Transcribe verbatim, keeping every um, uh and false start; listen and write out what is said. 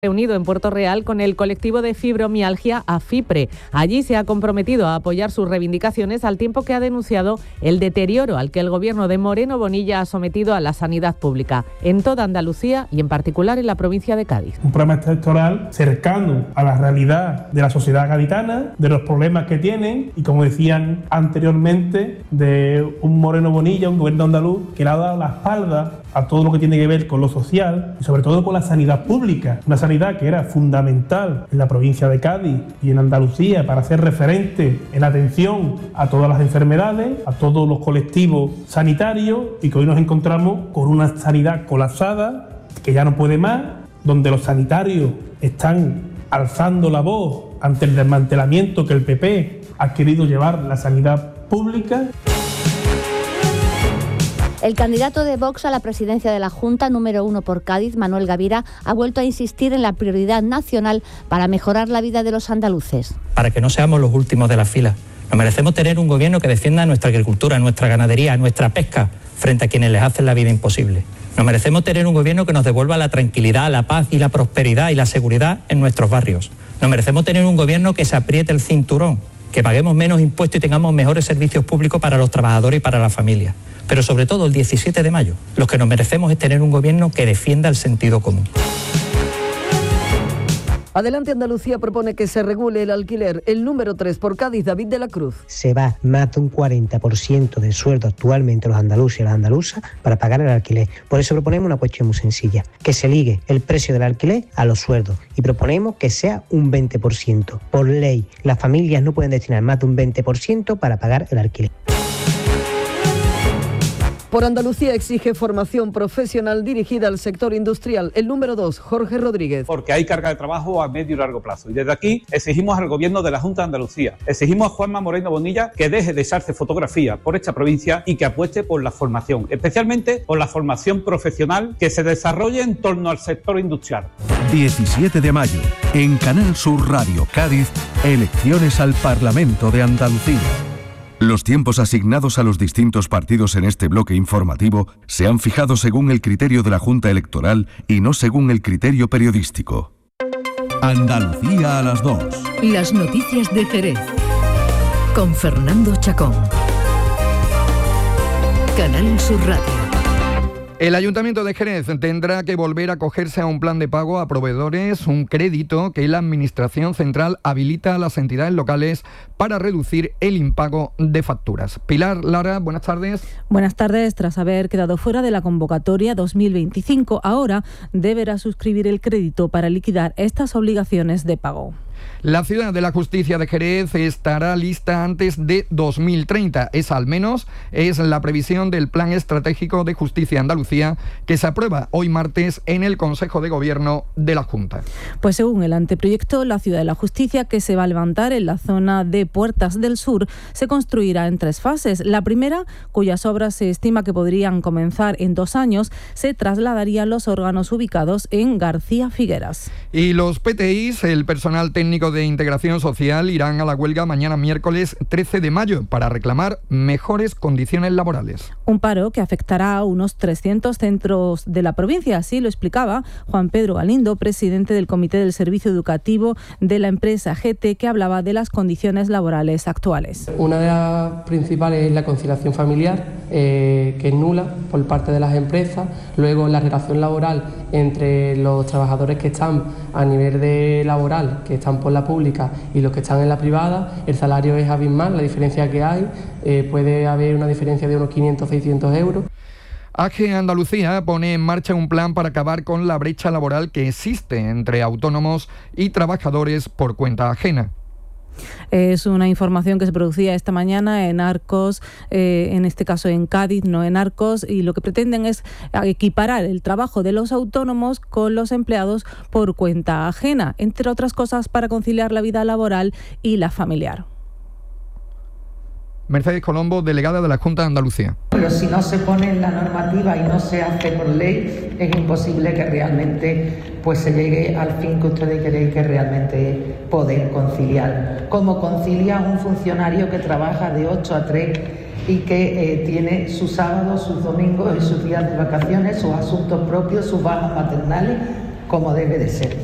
reunido en Puerto Real con el colectivo de fibromialgia AFIPRE. Allí se ha comprometido a apoyar sus reivindicaciones al tiempo que ha denunciado el deterioro al que el gobierno de Moreno Bonilla ha sometido a la sanidad pública en toda Andalucía y en particular en la provincia de Cádiz. Un programa electoral cercano a la realidad de la sociedad gaditana, de los problemas que tienen y, como decían anteriormente, de un Moreno Bonilla, un gobierno andaluz que le ha dado la espalda a todo lo que tiene que ver con lo social y sobre todo con la sanidad pública, una sanidad que era fundamental en la provincia de Cádiz y en Andalucía para ser referente en atención a todas las enfermedades, a todos los colectivos sanitarios, y que hoy nos encontramos con una sanidad colapsada que ya no puede más, donde los sanitarios están alzando la voz ante el desmantelamiento que el P P ha querido llevar la sanidad pública. El candidato de Vox a la presidencia de la Junta, número uno por Cádiz, Manuel Gavira, ha vuelto a insistir en la prioridad nacional para mejorar la vida de los andaluces. Para que no seamos los últimos de la fila. Nos merecemos tener un gobierno que defienda nuestra agricultura, nuestra ganadería, nuestra pesca, frente a quienes les hacen la vida imposible. Nos merecemos tener un gobierno que nos devuelva la tranquilidad, la paz y la prosperidad y la seguridad en nuestros barrios. Nos merecemos tener un gobierno que se apriete el cinturón, que paguemos menos impuestos y tengamos mejores servicios públicos para los trabajadores y para la familia. Pero sobre todo el diecisiete de mayo, lo que nos merecemos es tener un gobierno que defienda el sentido común. Adelante Andalucía propone que se regule el alquiler. El número tres por Cádiz, David de la Cruz. Se va más de un cuarenta por ciento del sueldo actualmente los andaluces y las andaluzas para pagar el alquiler. Por eso proponemos una cuestión muy sencilla, que se ligue el precio del alquiler a los sueldos y proponemos que sea un veinte por ciento. Por ley, las familias no pueden destinar más de un veinte por ciento para pagar el alquiler. Por Andalucía exige formación profesional dirigida al sector industrial. El número dos, Jorge Rodríguez. Porque hay carga de trabajo a medio y largo plazo. Y desde aquí exigimos al gobierno de la Junta de Andalucía, exigimos a Juanma Moreno Bonilla que deje de echarse fotografía por esta provincia y que apueste por la formación, especialmente por la formación profesional que se desarrolle en torno al sector industrial. diecisiete de mayo, en Canal Sur Radio Cádiz, elecciones al Parlamento de Andalucía. Los tiempos asignados a los distintos partidos en este bloque informativo se han fijado según el criterio de la Junta Electoral y no según el criterio periodístico. Andalucía a las dos. Las noticias de Jerez. Con Fernando Chacón. Canal Sur Radio. El Ayuntamiento de Jerez tendrá que volver a acogerse a un plan de pago a proveedores, un crédito que la Administración Central habilita a las entidades locales para reducir el impago de facturas. Pilar Lara, buenas tardes. Buenas tardes. Tras haber quedado fuera de la convocatoria dos mil veinticinco, ahora deberá suscribir el crédito para liquidar estas obligaciones de pago. La Ciudad de la Justicia de Jerez estará lista antes de dos mil treinta. Esa, al menos, es la previsión del Plan Estratégico de Justicia Andalucía que se aprueba hoy martes en el Consejo de Gobierno de la Junta. Pues según el anteproyecto, la Ciudad de la Justicia, que se va a levantar en la zona de Puertas del Sur, se construirá en tres fases. La primera, cuyas obras se estima que podrían comenzar en dos años, se trasladarían los órganos ubicados en García Figueras. Y los P T Is, el personal técnico de Integración Social, irán a la huelga mañana miércoles trece de mayo para reclamar mejores condiciones laborales. Un paro que afectará a unos trescientos centros de la provincia, así lo explicaba Juan Pedro Galindo, presidente del Comité del Servicio Educativo de la empresa G T, que hablaba de las condiciones laborales actuales. Una de las principales es la conciliación familiar, eh, que es nula por parte de las empresas. Luego, la relación laboral entre los trabajadores que están a nivel de laboral, que están por la pública, y los que están en la privada, el salario es abismal, la diferencia que hay, eh, puede haber una diferencia de unos quinientos a seiscientos euros. A G E Andalucía pone en marcha un plan para acabar con la brecha laboral que existe entre autónomos y trabajadores por cuenta ajena. Es una información que se producía esta mañana en Arcos, eh, en este caso en Cádiz, no en Arcos, y lo que pretenden es equiparar el trabajo de los autónomos con los empleados por cuenta ajena, entre otras cosas para conciliar la vida laboral y la familiar. Mercedes Colombo, delegada de la Junta de Andalucía. Pero si no se pone en la normativa y no se hace por ley, es imposible que realmente pues se llegue al fin que ustedes queréis, que realmente poder conciliar. Como concilia un funcionario que trabaja de ocho a tres y que eh, tiene sus sábados, sus domingos y sus días de vacaciones, sus asuntos propios, sus bajas maternales, como debe de ser.